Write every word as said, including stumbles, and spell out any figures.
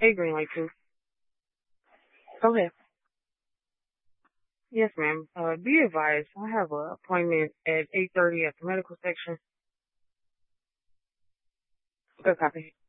Hey, Green Light Two. Go ahead. Yes, ma'am. Uh, be advised, I have an appointment at eight thirty at the medical section. Good copy.